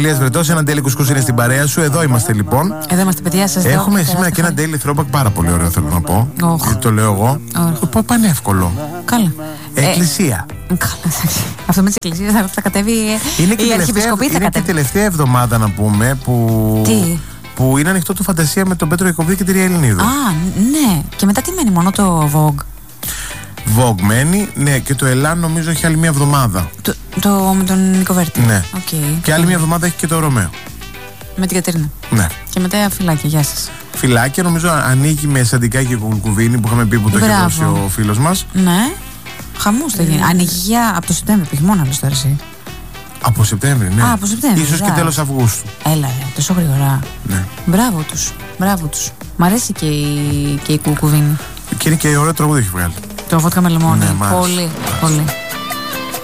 Ηλίας Βρετός, ένα Daily Κουσκούς είναι στην παρέα σου. Εδώ είμαστε λοιπόν. Εδώ είμαστε, παιδιά, σας δω. Έχουμε σήμερα και ένα Daily Throwback πάρα πολύ ωραίο, θέλω να πω. Γιατί το λέω εγώ. Πανεύκολο. Καλά. Εκκλησία. Καλά. Αυτό με τις εκκλησίες θα κατέβει η Αρχιεπισκοπή. Είναι και η τελευταία εβδομάδα, να πούμε, που. Τι? Που είναι ανοιχτό το Φαντασία με τον Πέτρο Ιακωβίδη και τη Ρία Ελληνίδου. Α, ναι. Και μετά τι μένει, μόνο το Vogue? Vogue μένει, ναι, και το Ελάν νομίζω έχει άλλη μια εβδομάδα. Το με τον Νικοβέρτη. Ναι. Okay. Και άλλη μια εβδομάδα έχει και το Ρωμαίο. Με την Κατερίνα. Ναι. Και μετά φυλάκια, γεια σας. Φυλάκια, νομίζω ανοίγει με Σαντικά και Κουκουβίνη που είχαμε πει που το είχε δώσει ο φίλος μας. Ναι. Χαμός θα γίνει. Ανοίγει από το Σεπτέμβριο, πήγε μόνο άλλο τώρα εσύ. Από Σεπτέμβριο, ναι. Από Σεπτέμβριο. Ίσως και τέλος Αυγούστου. Έλα, τόσο γρήγορα. Ναι. Μπράβο τους. Μπράβο τους. Μ' αρέσει και η Κουκουβίνη. Και είναι και ωραίο τραγούδι έχει βγάλει. Το βότκα με λεμόνι. Ναι, πολύ, πολύ.